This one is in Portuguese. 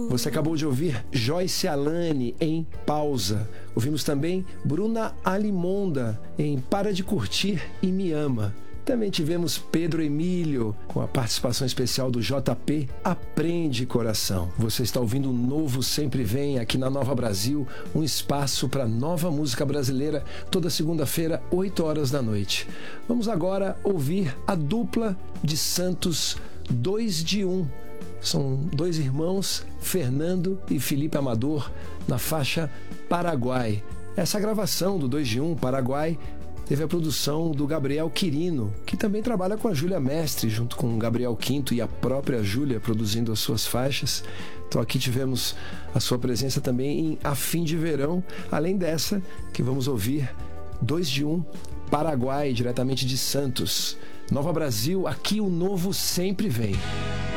Você acabou de ouvir Joyce Alane em Pausa. Ouvimos também Bruna Alimonda em Para de Curtir e Me Ama. Também tivemos Pedro Emílio, com a participação especial do JP, Aprende Coração. Você está ouvindo o Novo Sempre Vem, aqui na Nova Brasil, um espaço para nova música brasileira, toda segunda-feira, 8 horas da noite. Vamos agora ouvir a dupla de Santos, 2 de 1. São dois irmãos, Fernando e Felipe Amador, na faixa Paraguai. Essa gravação do 2 de 1, Paraguai, teve a produção do Gabriel Quirino, que também trabalha com a Júlia Mestre, junto com o Gabriel Quinto e a própria Júlia produzindo as suas faixas. Então aqui tivemos a sua presença também em A Fim de Verão, além dessa que vamos ouvir 2 de 1, Paraguai, diretamente de Santos. Nova Brasil, aqui o novo sempre vem.